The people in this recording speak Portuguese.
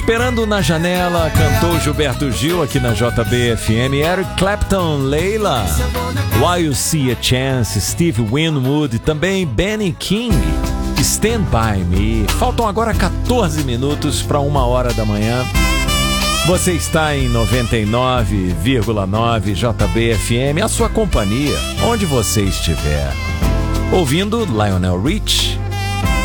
Esperando na Janela, cantou Gilberto Gil aqui na JBFM, Eric Clapton, Leila, While You See a Chance, Steve Winwood, também Benny King, Stand By Me. Faltam agora 14 minutos para 1h da manhã. Você está em 99,9 JBFM, a sua companhia, onde você estiver. Ouvindo Lionel Rich,